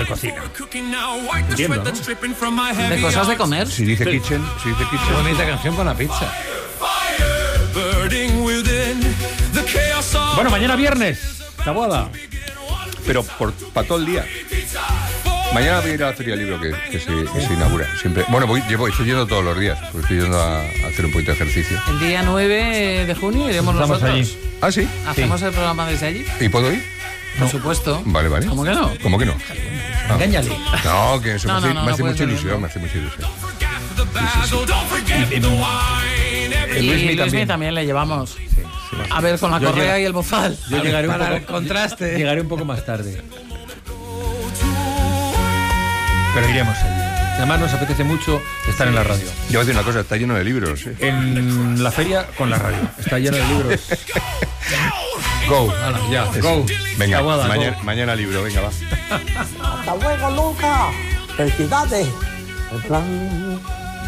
de cocina. Entiendo, ¿no? ¿De cosas de comer? Si dice kitchen. Qué bonita canción con la pizza. Bueno, mañana viernes, Taboada. Pero para todo el día. Mañana voy a ir a la Feria del Libro que se inaugura. Siempre. Bueno, estoy yendo todos los días, porque estoy yendo a hacer un poquito de ejercicio. El día 9 de junio iremos Estamos nosotros. allí. ¿Ah, sí? ¿Hacemos el programa desde allí? ¿Y puedo ir? Por supuesto. Vale. ¿Cómo que no? ¿Cómo que no? Engáñale. No, que eso No, me no hace puedes mucha venir, ilusión, no. me hace mucha ilusión. Y Luismi también le llevamos. A ver, con la correa y el bozal. Yo llegaré para un el poco, contraste. Llegaré un poco más tarde. Pero iremos allí. Además nos apetece mucho estar en la radio. Yo voy a decir una cosa, está lleno de libros. En la feria con la radio. Está lleno de libros. Go. Hala, ya, Eso. go. Venga, Taboada, mañana libro, venga, va. Hasta luego, Luca. Felicidades. El plan.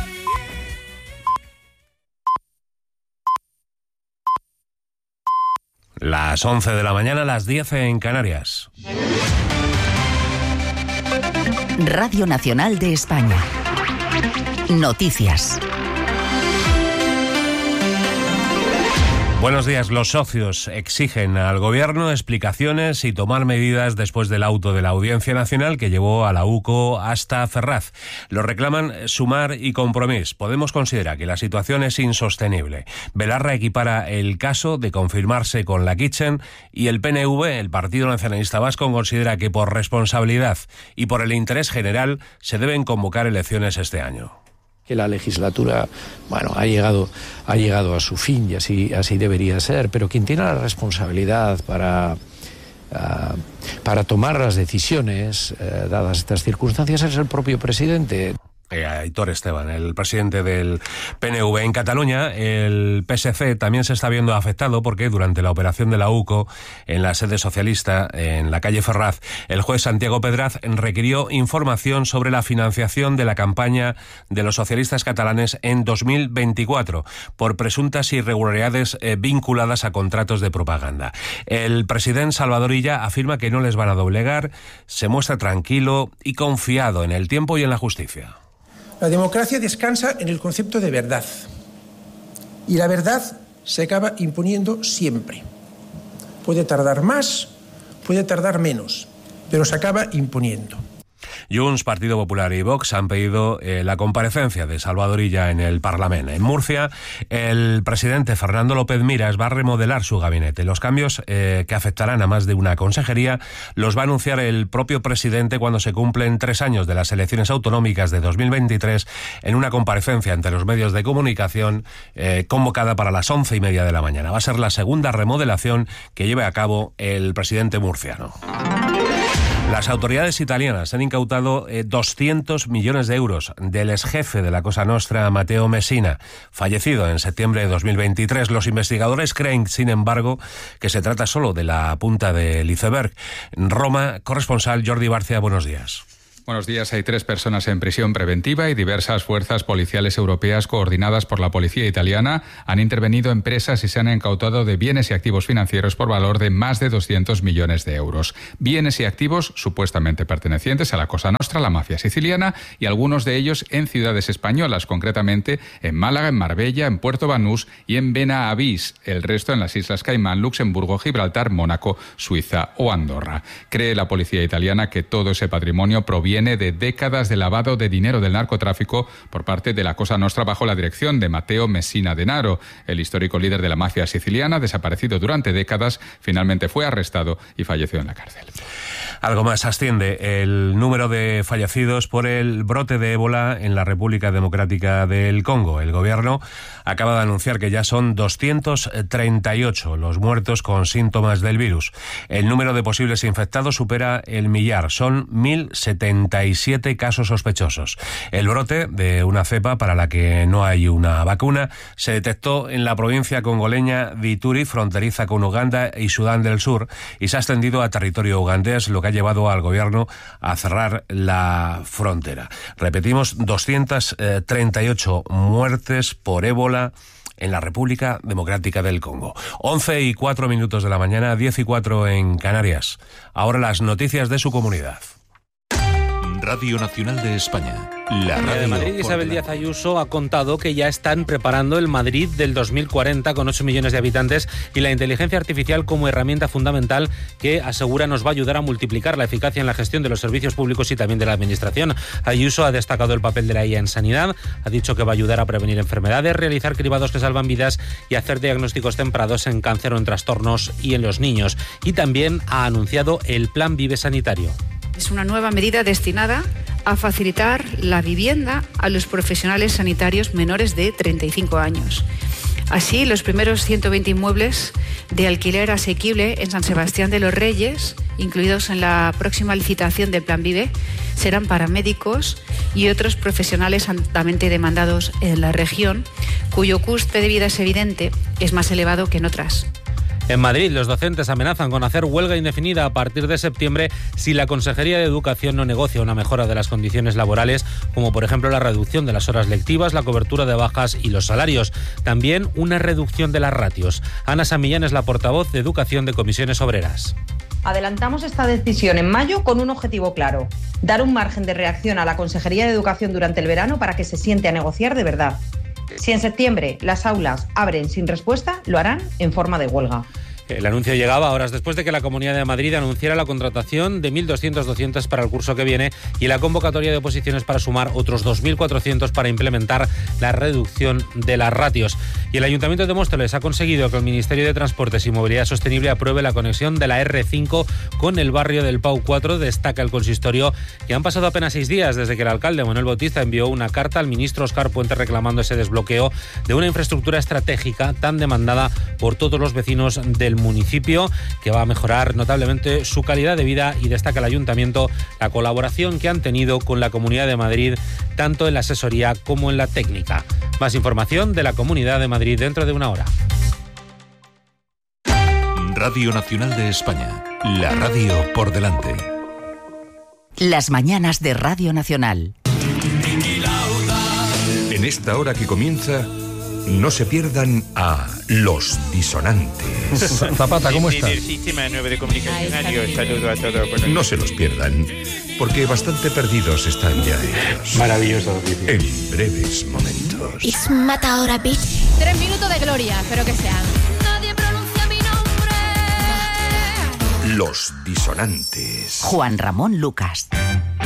Las 11 de la mañana, las 10 en Canarias. Radio Nacional de España. Noticias. Buenos días. Los socios exigen al Gobierno explicaciones y tomar medidas después del auto de la Audiencia Nacional que llevó a la UCO hasta Ferraz. Lo reclaman Sumar y Compromís. Podemos considera que la situación es insostenible. Belarra equipara el caso de confirmarse con la Kitchen y el PNV, el Partido Nacionalista Vasco, considera que por responsabilidad y por el interés general se deben convocar elecciones este año. Que la legislatura, ha llegado a su fin y así debería ser, pero quien tiene la responsabilidad para tomar las decisiones, dadas estas circunstancias, es el propio presidente. Aitor Esteban, el presidente del PNV. En Cataluña, el PSC también se está viendo afectado porque durante la operación de la UCO en la sede socialista en la calle Ferraz, el juez Santiago Pedraz requirió información sobre la financiación de la campaña de los socialistas catalanes en 2024 por presuntas irregularidades vinculadas a contratos de propaganda. El presidente Salvador Illa afirma que no les van a doblegar, se muestra tranquilo y confiado en el tiempo y en la justicia. La democracia descansa en el concepto de verdad. Y la verdad se acaba imponiendo siempre. Puede tardar más, puede tardar menos, pero se acaba imponiendo. Junts, Partido Popular y Vox han pedido la comparecencia de Salvador Illa en el Parlamento. En Murcia, el presidente Fernando López Miras va a remodelar su gabinete. Los cambios que afectarán a más de una consejería los va a anunciar el propio presidente cuando se cumplen 3 años de las elecciones autonómicas de 2023 en una comparecencia ante los medios de comunicación convocada para las 11:30 de la mañana. Va a ser la segunda remodelación que lleve a cabo el presidente murciano. Las autoridades italianas han incautado 200 millones de euros del exjefe de la Cosa Nostra, Matteo Messina, fallecido en septiembre de 2023. Los investigadores creen, sin embargo, que se trata solo de la punta del iceberg. Roma, corresponsal Jordi Barcia, buenos días. Buenos días. Hay 3 personas en prisión preventiva y diversas fuerzas policiales europeas coordinadas por la policía italiana han intervenido en presas y se han incautado de bienes y activos financieros por valor de más de 200 millones de euros. Bienes y activos supuestamente pertenecientes a la Cosa Nostra, la mafia siciliana, y algunos de ellos en ciudades españolas, concretamente en Málaga, en Marbella, en Puerto Banús y en Benavís. El resto en las Islas Caimán, Luxemburgo, Gibraltar, Mónaco, Suiza o Andorra. Cree la policía italiana que todo ese patrimonio proviene de décadas de lavado de dinero del narcotráfico por parte de la Cosa Nostra bajo la dirección de Matteo Messina Denaro. El histórico líder de la mafia siciliana, desaparecido durante décadas, finalmente fue arrestado y falleció en la cárcel. Algo más, asciende el número de fallecidos por el brote de ébola en la República Democrática del Congo. El gobierno acaba de anunciar que ya son 238 los muertos con síntomas del virus. El número de posibles infectados supera el millar. Son 1.077 casos sospechosos. El brote de una cepa para la que no hay una vacuna se detectó en la provincia congoleña de Ituri, fronteriza con Uganda y Sudán del Sur, y se ha extendido a territorio ugandés, lo que ha llevado al gobierno a cerrar la frontera. Repetimos, 238 muertes por ébola en la República Democrática del Congo. 11:04 de la mañana, 10:04 en Canarias. Ahora las noticias de su comunidad. Radio Nacional de España. La radio de Madrid, Isabel Díaz Ayuso ha contado que ya están preparando el Madrid del 2040 con 8 millones de habitantes y la inteligencia artificial como herramienta fundamental que asegura nos va a ayudar a multiplicar la eficacia en la gestión de los servicios públicos y también de la administración. Ayuso ha destacado el papel de la IA en sanidad, ha dicho que va a ayudar a prevenir enfermedades, realizar cribados que salvan vidas y hacer diagnósticos tempranos en cáncer o en trastornos y en los niños. Y también ha anunciado el Plan Vive Sanitario. Es una nueva medida destinada a facilitar la vivienda a los profesionales sanitarios menores de 35 años. Así, los primeros 120 inmuebles de alquiler asequible en San Sebastián de los Reyes, incluidos en la próxima licitación del Plan Vive, serán para médicos y otros profesionales altamente demandados en la región, cuyo coste de vida es evidente, es más elevado que en otras. En Madrid, los docentes amenazan con hacer huelga indefinida a partir de septiembre si la Consejería de Educación no negocia una mejora de las condiciones laborales, como por ejemplo la reducción de las horas lectivas, la cobertura de bajas y los salarios. También una reducción de las ratios. Ana Samillán es la portavoz de Educación de Comisiones Obreras. Adelantamos esta decisión en mayo con un objetivo claro: dar un margen de reacción a la Consejería de Educación durante el verano para que se siente a negociar de verdad. Si en septiembre las aulas abren sin respuesta, lo harán en forma de huelga. El anuncio llegaba horas después de que la Comunidad de Madrid anunciara la contratación de 1.200 docentes para el curso que viene y la convocatoria de oposiciones para sumar otros 2.400 para implementar la reducción de las ratios. Y el Ayuntamiento de Móstoles ha conseguido que el Ministerio de Transportes y Movilidad Sostenible apruebe la conexión de la R5 con el barrio del Pau 4. Destaca el consistorio que han pasado apenas 6 días desde que el alcalde Manuel Bautista envió una carta al ministro Óscar Puente reclamando ese desbloqueo de una infraestructura estratégica tan demandada por todos los vecinos del municipio, que va a mejorar notablemente su calidad de vida, y destaca el ayuntamiento la colaboración que han tenido con la Comunidad de Madrid, tanto en la asesoría como en la técnica. Más información de la Comunidad de Madrid dentro de una hora. Radio Nacional de España, la radio por delante. Las mañanas de Radio Nacional. En esta hora que comienza, no se pierdan a Los Disonantes. Zapata, ¿cómo estás? Del Sistema 9 de Comunicación Ario, saludo a todos. No se los pierdan, porque bastante perdidos están ya ellos. Maravillosa noticia. En breves momentos. It's Matadora Beach. 3 minutos de gloria, espero que sean. Nadie pronuncia mi nombre. Los Disonantes. Juan Ramón Lucas.